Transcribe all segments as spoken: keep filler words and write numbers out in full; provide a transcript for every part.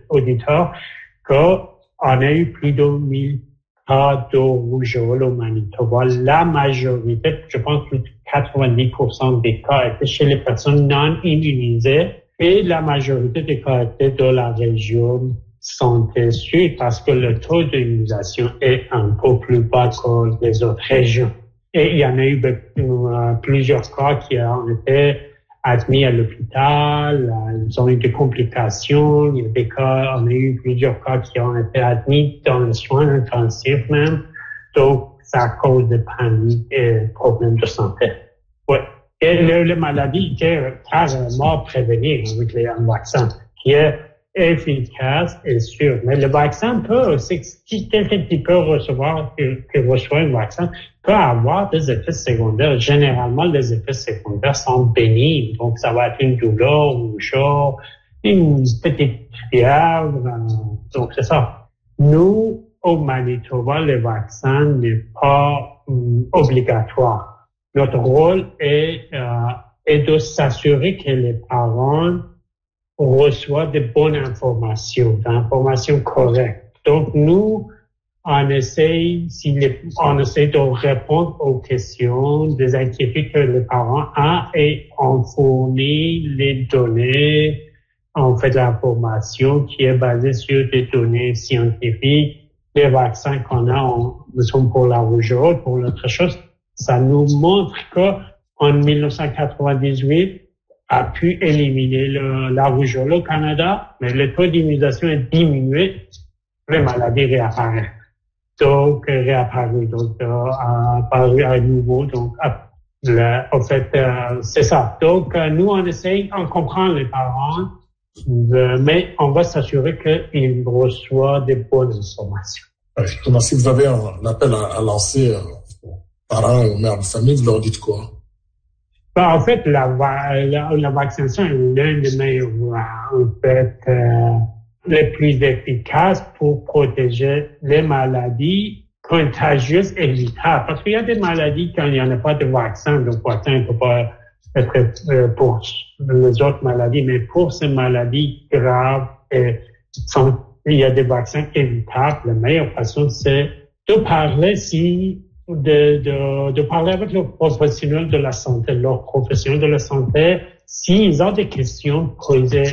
auditeurs qu'on a eu plus de mille cas de rougeole au Manitoba. La majorité, je pense que quatre-vingt-dix pour cent des cas étaient chez les personnes non immunisées et la majorité des cas étaient de la région Santé Sud parce que le taux d'immunisation est un peu plus bas que les autres régions. Et il y en a eu euh, plusieurs cas qui ont été admis à l'hôpital, ils ont eu des complications, il y a des cas, on a eu plusieurs cas qui ont été admis dans les soins intensifs même, donc ça cause de panique et problèmes de santé. Ouais. Et le, les maladies étaient carrément prévenues avec les vaccins, qui est efficace et sûr. Mais le vaccin peut, c'est si quelqu'un qui peut recevoir, qui, qui reçoit un vaccin, peut avoir des effets secondaires. Généralement, les effets secondaires sont bénignes. Donc, ça va être une douleur, une chaud, une petite fièvre. Donc, c'est ça. Nous, au Manitoba, le vaccin n'est pas um, obligatoire. Notre rôle est, euh, est de s'assurer que les parents reçoivent de bonnes informations, d'informations correctes. Donc, nous, on essaie, si les, on essaie de répondre aux questions, des inquiétudes que les parents ont et on fournit les données, on fait de l'information qui est basée sur des données scientifiques. Les vaccins qu'on a, on, sont pour la rougeole, pour l'autre chose. Ça nous montre que en dix-neuf cent quatre-vingt-dix-huit, a pu éliminer le, la rougeole au Canada, mais le taux d'immunisation est diminué, les maladies réapparaissent. Donc, réapparu, donc, euh, apparu à nouveau, donc, le, en fait, euh, c'est ça. Donc, euh, nous, on essaye, on comprend les parents, euh, mais on va s'assurer qu'ils reçoivent des bonnes informations. Effectivement, si vous avez un appel à, à lancer euh, aux parents et aux mères de famille, vous leur dites quoi? Ben, en fait, la, la, la vaccination est l'un des meilleurs, en fait, euh, les plus efficaces pour protéger les maladies contagieuses évitables. Parce qu'il y a des maladies quand il n'y en a pas de vaccin, le vaccin ne peut pas être euh, pour les autres maladies, mais pour ces maladies graves, et sont, il y a des vaccins évitables. La meilleure façon, c'est de parler si De, de, de parler avec les professionnels de la santé, leurs professionnels de la santé, s'ils ont des questions, poser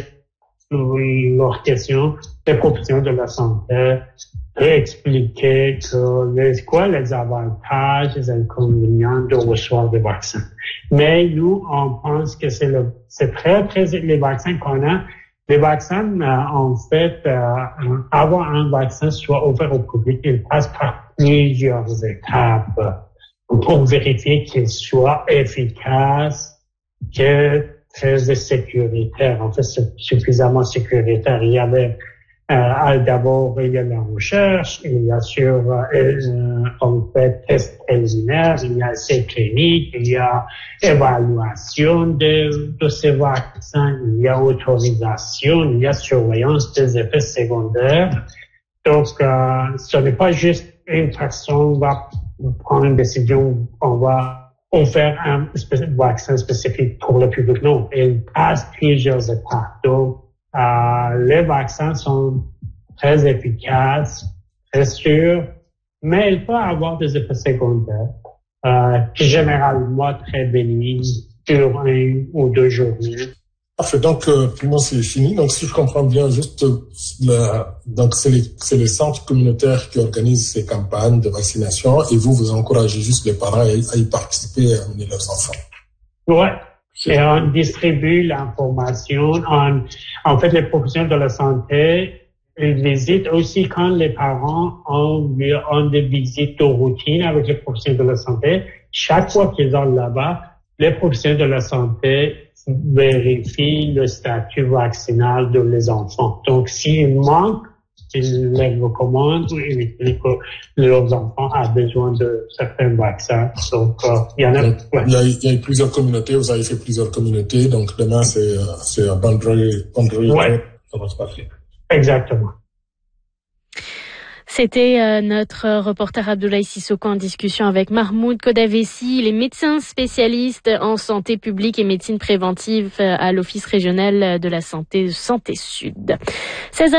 leurs questions, les professionnels de la santé, et expliquer que les, quoi les avantages, les inconvénients de recevoir des vaccins. Mais nous, on pense que c'est le, c'est très, très, les vaccins qu'on a, les vaccins, euh, en fait, euh, avant un vaccin soit ouvert au public, il passe par plusieurs étapes pour vérifier qu'il soit efficace, que très sécuritaire. En fait, c'est suffisamment sécuritaire. Il y avait euh, d'abord il y a la recherche, il y a sur euh, en fait test préliminaire, il y a essais cliniques, il y a évaluation de, de ces vaccins, il y a autorisation, il y a surveillance des effets secondaires. Donc, euh, ce n'est pas juste une personne va prendre une décision, on va offrir un vaccin spécifique pour le public. Non, il passe plusieurs étapes. Donc, euh, les vaccins sont très efficaces, très sûrs, mais ils peuvent avoir des effets secondaires, euh, généralement très bénignes, sur un ou deux journées. Parfait. Donc, euh, pour moi, c'est fini. Donc, si je comprends bien, juste, la, donc, c'est les, c'est les centres communautaires qui organisent ces campagnes de vaccination et vous, vous encouragez juste les parents à y, à y participer et à amener leurs enfants. Ouais. Et on distribue l'information. On, en fait, les professionnels de la santé, ils visitent aussi quand les parents ont, ont des visites de routine avec les professionnels de la santé. Chaque fois qu'ils sont là-bas, les professionnels de la santé vérifient le statut vaccinal de les enfants. Donc, s'il manque, ils les recommandent ou ils disent que leurs enfants ont besoin de certains vaccins. Donc, euh, il y en a, donc, ouais. il, y a, il y a plusieurs communautés, vous avez fait plusieurs communautés, donc demain, c'est, c'est à Bandry, Bandry, ouais. Ça va se passer. Exactement. C'était euh, notre reporter Abdoulaye Sissoko en discussion avec Mahmoud Kodavessi, les médecins spécialistes en santé publique et médecine préventive à l'Office régional de la santé Santé Sud. seize